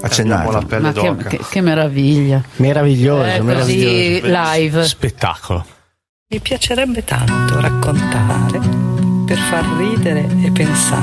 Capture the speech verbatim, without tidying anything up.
accennato. La pelle Ma che, che, che meraviglia. Meraviglioso, Eh, così meraviglioso. live. Spettacolo. Mi piacerebbe tanto raccontare per far ridere e pensare.